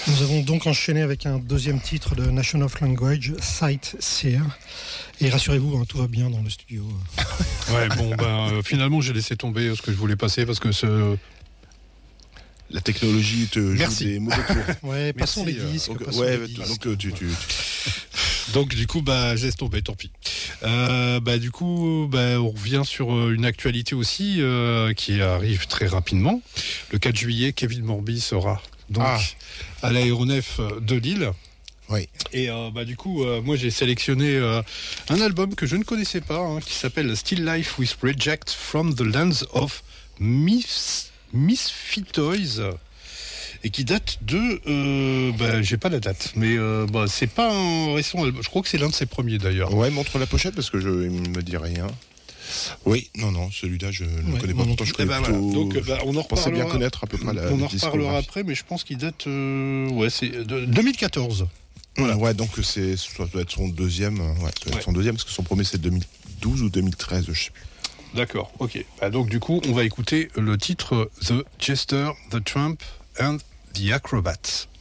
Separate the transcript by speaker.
Speaker 1: Nous avons donc enchaîné avec un deuxième titre de Nation of Language, Sightseer. Et rassurez-vous, tout va bien dans le studio.
Speaker 2: Ouais, finalement j'ai laissé tomber ce que je voulais passer parce que
Speaker 3: la technologie te joue des mauvais tours.
Speaker 1: Ouais, passons les disques.
Speaker 2: Donc du coup, je laisse tomber, tant pis. On revient sur une actualité aussi qui arrive très rapidement. Le 4 juillet, Kevin Morby sera donc à l'aéronef de Lille.
Speaker 3: Oui.
Speaker 2: Et moi j'ai sélectionné un album que je ne connaissais pas, qui s'appelle Still Life with Reject from the Lands of Misfitoys. Et qui date de... j'ai pas la date, mais c'est pas un récent album. Je crois que c'est l'un de ses premiers d'ailleurs.
Speaker 3: Ouais, montre la pochette parce que il me dit rien. Oui, non, celui-là je ne connais pas. Pourtant, je connais plutôt...
Speaker 2: Voilà. Donc, on en reparlera.
Speaker 3: Bien connaître à peu près
Speaker 2: on en reparlera après, mais je pense qu'il date... c'est de 2014.
Speaker 3: Voilà. Ouais, donc ça doit être son deuxième. Son deuxième, parce que son premier c'est 2012 ou 2013, je sais plus.
Speaker 2: D'accord, ok. Donc du coup, on va écouter le titre The Jester, The Tramp and The Acrobat.